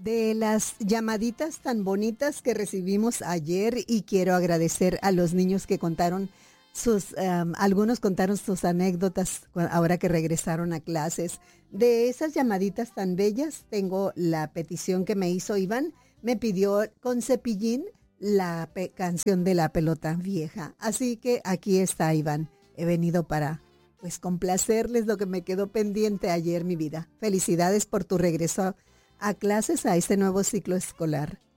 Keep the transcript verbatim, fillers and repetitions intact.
de las llamaditas tan bonitas que recibimos ayer y quiero agradecer a los niños que contaron sus, um, algunos contaron sus anécdotas ahora que regresaron a clases. De esas llamaditas tan bellas, tengo la petición que me hizo Iván, me pidió con Cepillín la pe- canción de la pelota vieja. Así que aquí está Iván, he venido para pues complacerles lo que me quedó pendiente ayer, mi vida. Felicidades por tu regreso a clases a este nuevo ciclo escolar.